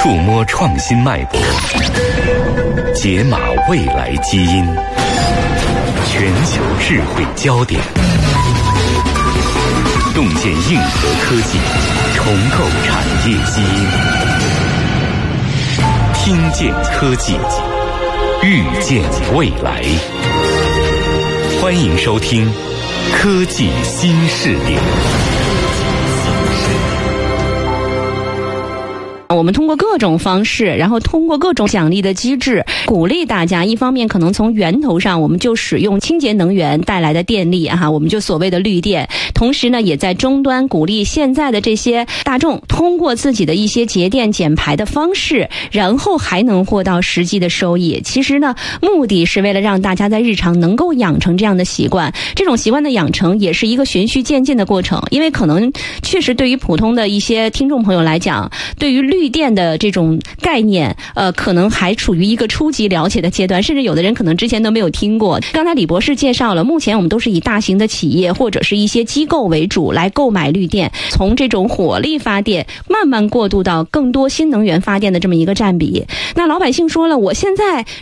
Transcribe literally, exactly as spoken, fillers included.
触摸创新脉搏，解码未来基因，全球智慧焦点，洞见硬核科技，重构产业基因，听见科技，预见未来。欢迎收听科技新视点。 我们通过各种方式，然后通过各种奖励的机制，鼓励大家，一方面可能从源头上我们就使用清洁能源带来的电力哈，我们就所谓的绿电，同时呢也在终端鼓励现在的这些大众通过自己的一些节电减排的方式，然后还能获到实际的收益。其实呢目的是为了让大家在日常能够养成这样的习惯，这种习惯的养成也是一个循序渐进的过程，因为可能确实对于普通的一些听众朋友来讲，对于绿电的这种概念呃，可能还处于一个初级了解的阶段，甚至有的人可能之前都没有听过。刚才李博士介绍了，目前我们都是以大型的企业或者是一些机构为主来购买绿电，从这种火力发电慢慢过渡到更多新能源发电的这么一个占比。那老百姓说了，我现在